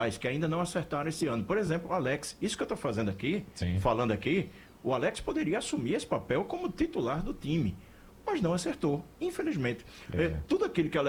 que ainda não acertaram esse ano. Por exemplo, o Alex, isso que eu estou fazendo aqui, Sim. falando aqui, o Alex poderia assumir esse papel como titular do time, mas não acertou, infelizmente. Tudo aquilo que o Alex